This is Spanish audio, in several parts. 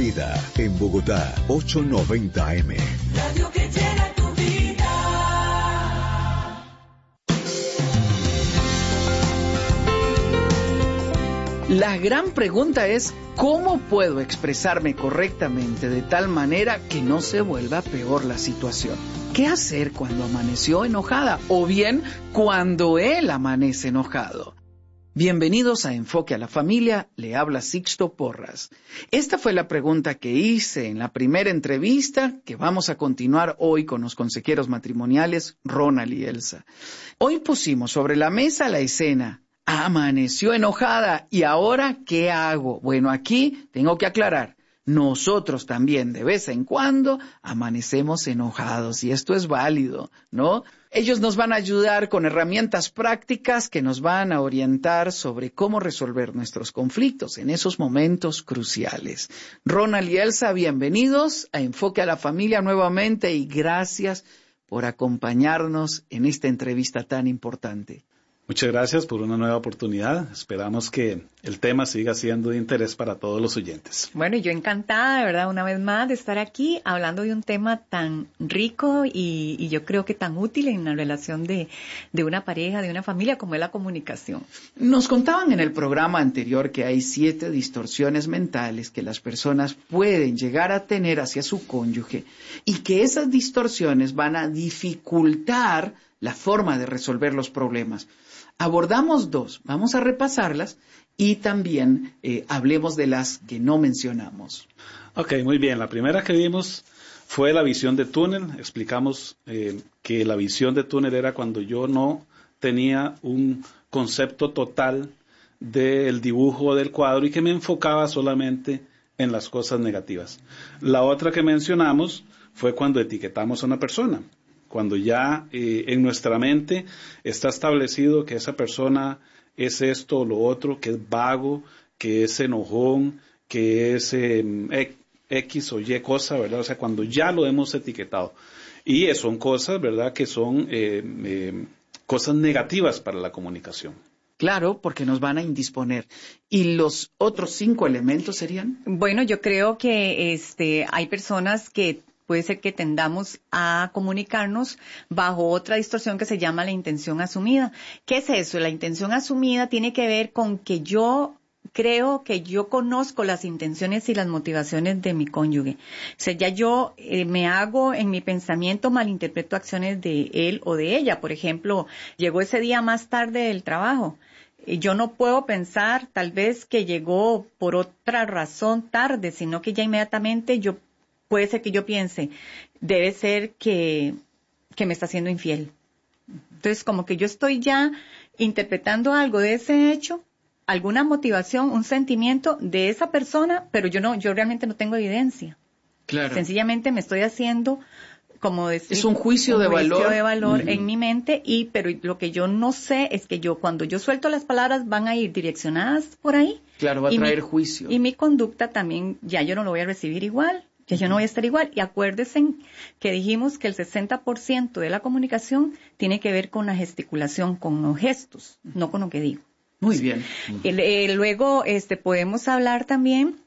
vida. En Bogotá, 890 AM. Radio que llena tu vida. La gran pregunta es, ¿cómo puedo expresarme correctamente de tal manera que no se vuelva peor la situación? ¿Qué hacer cuando amaneció enojada o bien cuando él amanece enojado? Bienvenidos a Enfoque a la Familia, le habla Sixto Porras. Esta fue la pregunta que hice en la primera entrevista que vamos a continuar hoy con los consejeros matrimoniales Ronald y Elsa. Hoy pusimos sobre la mesa la escena. Amaneció enojada y ahora ¿qué hago? Bueno, aquí tengo que aclarar. Nosotros también de vez en cuando amanecemos enojados y esto es válido, ¿no? Ellos nos van a ayudar con herramientas prácticas que nos van a orientar sobre cómo resolver nuestros conflictos en esos momentos cruciales. Ronald y Elsa, bienvenidos a Enfoque a la Familia nuevamente y gracias por acompañarnos en esta entrevista tan importante. Muchas gracias por una nueva oportunidad. Esperamos que el tema siga siendo de interés para todos los oyentes. Bueno, y yo encantada, de verdad, una vez más de estar aquí hablando de un tema tan rico y yo creo que tan útil en la relación de una pareja, de una familia, como es la comunicación. Nos contaban en el programa anterior que hay 7 distorsiones mentales que las personas pueden llegar a tener hacia su cónyuge y que esas distorsiones van a dificultar la forma de resolver los problemas. Abordamos 2, vamos a repasarlas y también hablemos de las que no mencionamos. Ok, muy bien. La primera que vimos fue la visión de túnel. Explicamos que la visión de túnel era cuando yo no tenía un concepto total del dibujo del cuadro y que me enfocaba solamente en las cosas negativas. La otra que mencionamos fue cuando etiquetamos a una persona. Cuando ya en nuestra mente está establecido que esa persona es esto o lo otro, que es vago, que es enojón, que es X o Y cosa, ¿verdad? O sea, cuando ya lo hemos etiquetado. Y son cosas, ¿verdad?, que son cosas negativas para la comunicación. Claro, porque nos van a indisponer. ¿Y los otros 5 elementos serían? Bueno, yo creo que hay personas que puede ser que tendamos a comunicarnos bajo otra distorsión que se llama la intención asumida. ¿Qué es eso? La intención asumida tiene que ver con que yo creo que yo conozco las intenciones y las motivaciones de mi cónyuge. O sea, ya yo me hago en mi pensamiento, malinterpreto acciones de él o de ella. Por ejemplo, llegó ese día más tarde del trabajo. Yo no puedo pensar tal vez que llegó por otra razón tarde, sino que ya inmediatamente puede ser que yo piense, debe ser que me está siendo infiel. Entonces, como que yo estoy ya interpretando algo de ese hecho, alguna motivación, un sentimiento de esa persona, pero yo realmente no tengo evidencia. Claro. Sencillamente me estoy haciendo, como decir, es un juicio de valor en mi mente, pero lo que yo no sé es que cuando yo suelto las palabras van a ir direccionadas por ahí. Claro, va a traer juicio. Y mi conducta también, ya yo no lo voy a recibir igual. Que yo no voy a estar igual. Y acuérdense que dijimos que el 60% de la comunicación tiene que ver con la gesticulación, con los gestos, no con lo que digo. Muy bien. Luego podemos hablar también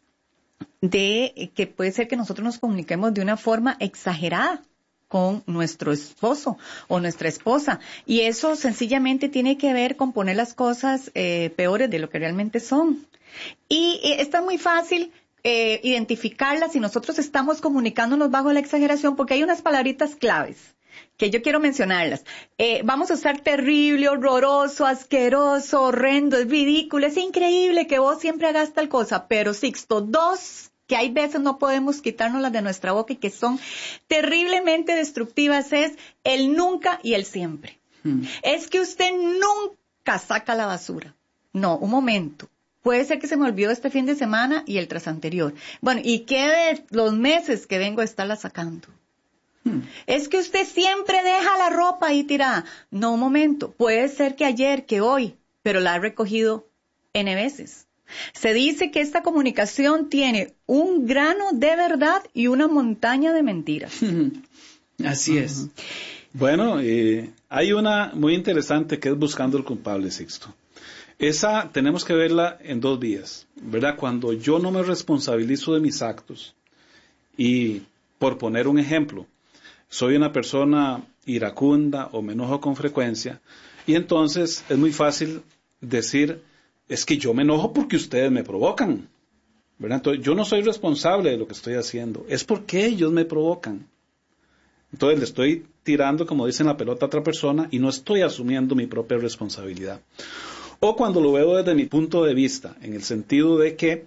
de que puede ser que nosotros nos comuniquemos de una forma exagerada con nuestro esposo o nuestra esposa. Y eso sencillamente tiene que ver con poner las cosas peores de lo que realmente son. Y está muy fácil identificarlas si nosotros estamos comunicándonos bajo la exageración, porque hay unas palabritas claves que yo quiero mencionarlas. Vamos a usar terrible, horroroso, asqueroso, horrendo, es ridículo, es increíble que vos siempre hagas tal cosa, pero Sixto, 2 que hay veces no podemos quitárnoslas de nuestra boca y que son terriblemente destructivas es el nunca y el siempre. Es que usted nunca saca la basura. No, un momento. Puede ser que se me olvidó este fin de semana y el tras anterior. Bueno, ¿y qué de los meses que vengo a estarla sacando? Es que usted siempre deja la ropa ahí tirada. No, un momento. Puede ser que ayer, que hoy, pero la ha recogido N veces. Se dice que esta comunicación tiene un grano de verdad y una montaña de mentiras. Así es. Bueno, hay una muy interesante que es buscando el culpable, Sixto. Esa tenemos que verla en dos vías, ¿verdad? Cuando yo no me responsabilizo de mis actos, y por poner un ejemplo, soy una persona iracunda o me enojo con frecuencia, y entonces es muy fácil decir, es que yo me enojo porque ustedes me provocan, ¿verdad? Entonces yo no soy responsable de lo que estoy haciendo, es porque ellos me provocan. Entonces le estoy tirando, como dicen, la pelota a otra persona y no estoy asumiendo mi propia responsabilidad. O cuando lo veo desde mi punto de vista, en el sentido de que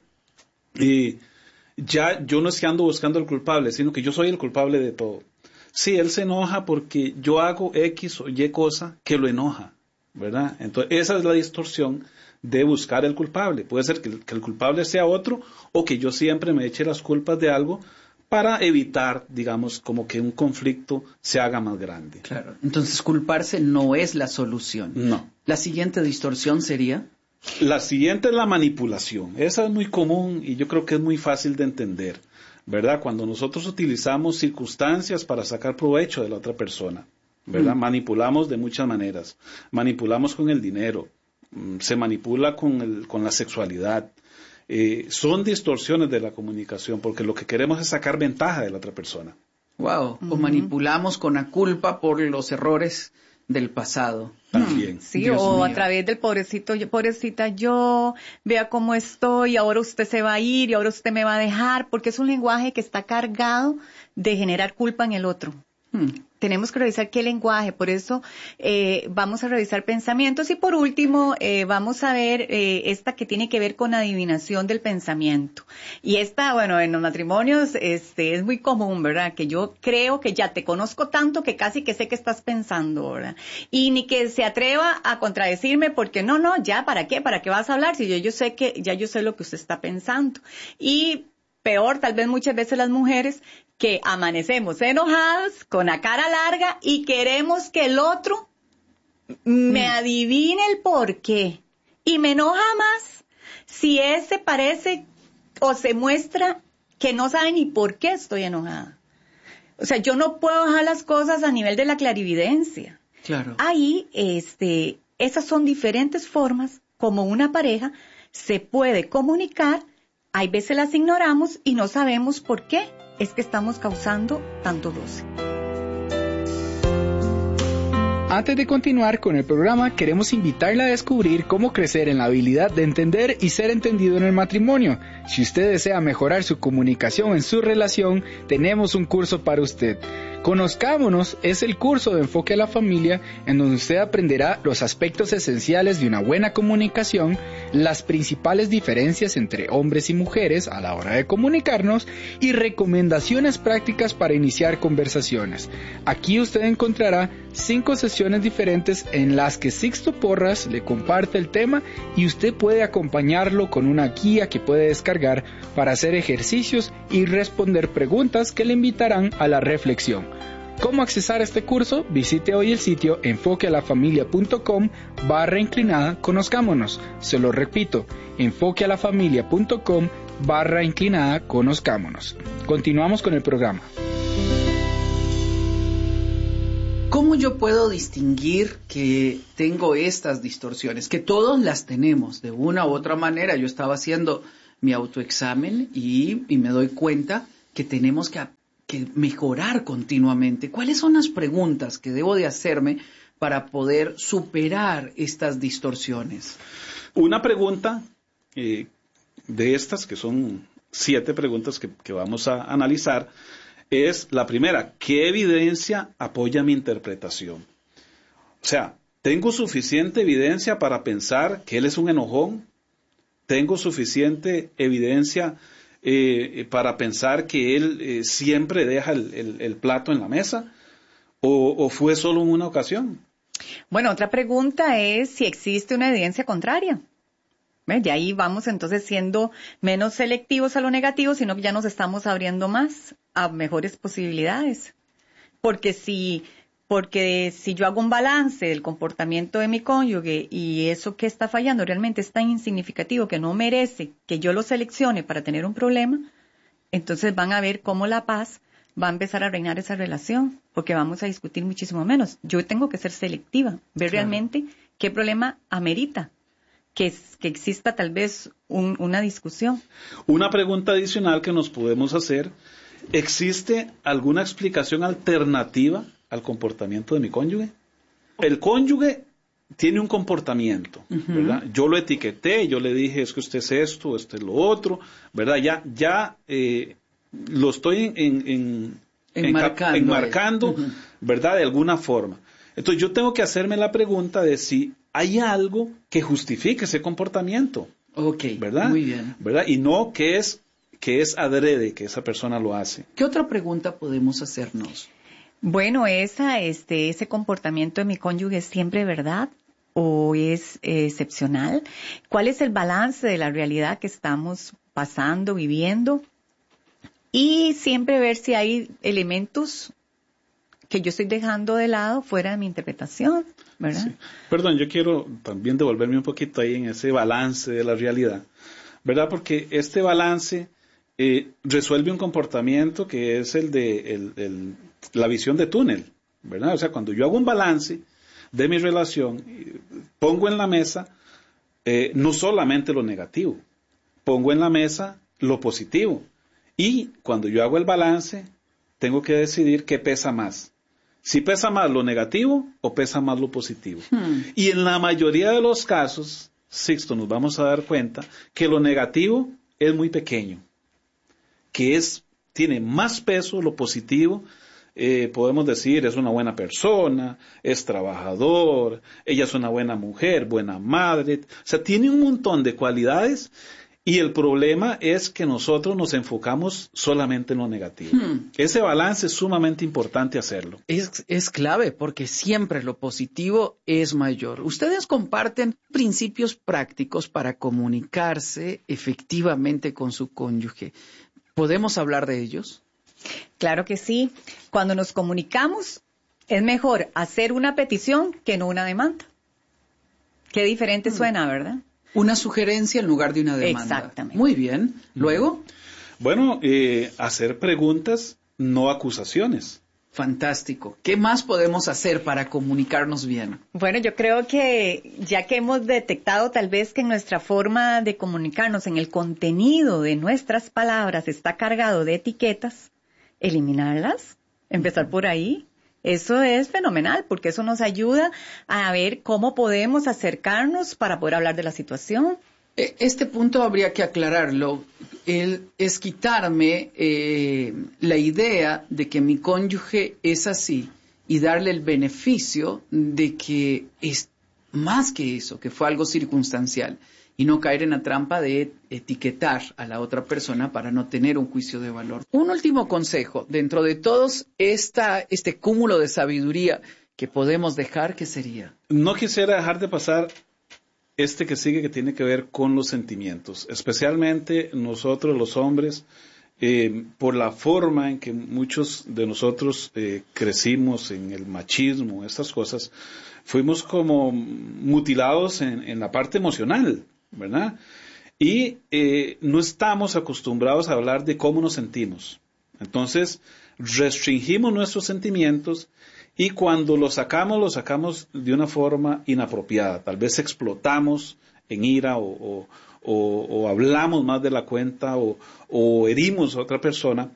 ya yo no es que ando buscando al culpable, sino que yo soy el culpable de todo. Sí, él se enoja porque yo hago X o Y cosa que lo enoja, ¿verdad? Entonces esa es la distorsión de buscar el culpable. Puede ser que el culpable sea otro o que yo siempre me eche las culpas de algo para evitar, digamos, como que un conflicto se haga más grande. Claro. Entonces, culparse no es la solución. No. La siguiente distorsión sería... La siguiente es la manipulación. Esa es muy común y yo creo que es muy fácil de entender, ¿verdad? Cuando nosotros utilizamos circunstancias para sacar provecho de la otra persona, ¿verdad? Manipulamos de muchas maneras. Manipulamos con el dinero, se manipula con la sexualidad. Son distorsiones de la comunicación porque lo que queremos es sacar ventaja de la otra persona. Wow. O manipulamos con la culpa por los errores del pasado. También. Sí, Dios o mío. a través del pobrecita yo, vea cómo estoy, ahora usted se va a ir y ahora usted me va a dejar, porque es un lenguaje que está cargado de generar culpa en el otro. Tenemos que revisar qué lenguaje, por eso vamos a revisar pensamientos y por último vamos a ver esta que tiene que ver con adivinación del pensamiento. Y esta, bueno, en los matrimonios es muy común, ¿verdad? Que yo creo que ya te conozco tanto que casi que sé qué estás pensando, ¿verdad? Y ni que se atreva a contradecirme porque no, ya, ¿para qué? ¿Para qué vas a hablar? Si yo sé que, ya yo sé lo que usted está pensando. Y peor, tal vez muchas veces las mujeres que amanecemos enojadas, con la cara larga y queremos que el otro me adivine el por qué. Y me enoja más si ese parece o se muestra que no sabe ni por qué estoy enojada. O sea, yo no puedo dejar las cosas a nivel de la clarividencia. Claro. Ahí, esas son diferentes formas como una pareja se puede comunicar. Hay veces las ignoramos y no sabemos por qué es que estamos causando tanto roce. Antes de continuar con el programa, queremos invitarla a descubrir cómo crecer en la habilidad de entender y ser entendido en el matrimonio. Si usted desea mejorar su comunicación en su relación, tenemos un curso para usted. Conozcámonos es el curso de enfoque a la familia en donde usted aprenderá los aspectos esenciales de una buena comunicación, las principales diferencias entre hombres y mujeres a la hora de comunicarnos y recomendaciones prácticas para iniciar conversaciones. Aquí usted encontrará 5 sesiones diferentes en las que Sixto Porras le comparte el tema y usted puede acompañarlo con una guía que puede descargar para hacer ejercicios y responder preguntas que le invitarán a la reflexión. ¿Cómo accesar a este curso? Visite hoy el sitio enfoquealafamilia.com/inclinada conozcámonos. Se lo repito, enfoquealafamilia.com/inclinada conozcámonos. Continuamos con el programa. ¿Cómo yo puedo distinguir que tengo estas distorsiones? Que todos las tenemos de una u otra manera. Yo estaba haciendo mi autoexamen y me doy cuenta que tenemos que mejorar continuamente. ¿Cuáles son las preguntas que debo de hacerme para poder superar estas distorsiones? Una pregunta de estas, que son 7 preguntas que vamos a analizar, es la primera: ¿qué evidencia apoya mi interpretación? O sea, ¿tengo suficiente evidencia para pensar que él es un enojón? ¿Tengo suficiente evidencia para pensar que él siempre deja el plato en la mesa? ¿O fue solo en una ocasión? Bueno, otra pregunta es si existe una evidencia contraria. De ahí vamos entonces siendo menos selectivos a lo negativo, sino que ya nos estamos abriendo más a mejores posibilidades. Porque si yo hago un balance del comportamiento de mi cónyuge y eso que está fallando realmente es tan insignificativo que no merece que yo lo seleccione para tener un problema, entonces van a ver cómo la paz va a empezar a reinar esa relación, porque vamos a discutir muchísimo menos. Yo tengo que ser selectiva, ver realmente qué problema amerita que exista tal vez una discusión. Una pregunta adicional que nos podemos hacer: ¿existe alguna explicación alternativa al comportamiento de mi cónyuge? El cónyuge tiene un comportamiento, ¿verdad? Yo lo etiqueté, yo le dije, es que usted es esto, este es lo otro, ¿verdad? Ya lo estoy enmarcando, ¿verdad? De alguna forma. Entonces yo tengo que hacerme la pregunta de si hay algo que justifique ese comportamiento. Ok, ¿verdad? muy bien. ¿Verdad? Y no que es adrede que esa persona lo hace. ¿Qué otra pregunta podemos hacernos? Bueno, ese comportamiento de mi cónyuge es siempre verdad o es excepcional. ¿Cuál es el balance de la realidad que estamos pasando, viviendo? Y siempre ver si hay elementos que yo estoy dejando de lado fuera de mi interpretación, ¿verdad? Sí. Perdón, yo quiero también devolverme un poquito ahí en ese balance de la realidad, ¿verdad? Porque este balance resuelve un comportamiento que es el de la visión de túnel, ¿verdad? O sea, cuando yo hago un balance de mi relación, pongo en la mesa no solamente lo negativo, pongo en la mesa lo positivo. Y cuando yo hago el balance, tengo que decidir qué pesa más. Si pesa más lo negativo o pesa más lo positivo. Y en la mayoría de los casos, Sixto, nos vamos a dar cuenta que lo negativo es muy pequeño, que tiene más peso lo positivo. Podemos decir, es una buena persona, es trabajador, ella es una buena mujer, buena madre. O sea, tiene un montón de cualidades. Y el problema es que nosotros nos enfocamos solamente en lo negativo. Ese balance es sumamente importante hacerlo. Es clave porque siempre lo positivo es mayor. Ustedes comparten principios prácticos para comunicarse efectivamente con su cónyuge. ¿Podemos hablar de ellos? Claro que sí. Cuando nos comunicamos, es mejor hacer una petición que no una demanda. Qué diferente suena, ¿verdad? Una sugerencia en lugar de una demanda. Exactamente. Muy bien. ¿Luego? Bueno, hacer preguntas, no acusaciones. Fantástico. ¿Qué más podemos hacer para comunicarnos bien? Bueno, yo creo que ya que hemos detectado tal vez que en nuestra forma de comunicarnos, en el contenido de nuestras palabras está cargado de etiquetas, eliminarlas, empezar por ahí. Eso es fenomenal porque eso nos ayuda a ver cómo podemos acercarnos para poder hablar de la situación. Este punto habría que aclararlo. Es quitarme la idea de que mi cónyuge es así y darle el beneficio de que es más que eso, que fue algo circunstancial. Y no caer en la trampa de etiquetar a la otra persona para no tener un juicio de valor. Un último consejo, dentro de todos este cúmulo de sabiduría que podemos dejar, ¿qué sería? No quisiera dejar de pasar este que sigue, que tiene que ver con los sentimientos, especialmente nosotros los hombres, por la forma en que muchos de nosotros crecimos en el machismo, estas cosas, fuimos como mutilados en la parte emocional, ¿verdad? Y no estamos acostumbrados a hablar de cómo nos sentimos. Entonces, restringimos nuestros sentimientos y cuando los sacamos de una forma inapropiada. Tal vez explotamos en ira o hablamos más de la cuenta o herimos a otra persona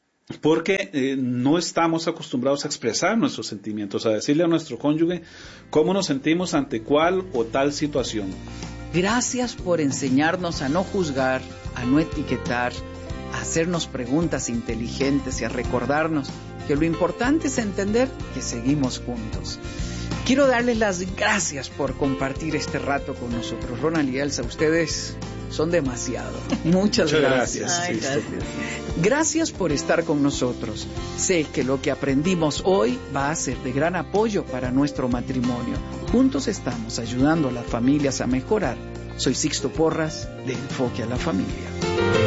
porque no estamos acostumbrados a expresar nuestros sentimientos, a decirle a nuestro cónyuge cómo nos sentimos ante cual o tal situación. Gracias por enseñarnos a no juzgar, a no etiquetar, a hacernos preguntas inteligentes y a recordarnos que lo importante es entender que seguimos juntos. Quiero darles las gracias por compartir este rato con nosotros. Ronald y Elsa, ustedes son demasiado. Muchas gracias. Ay, gracias. Gracias por estar con nosotros. Sé que lo que aprendimos hoy va a ser de gran apoyo para nuestro matrimonio. Juntos estamos ayudando a las familias a mejorar. Soy Sixto Porras, de Enfoque a la Familia.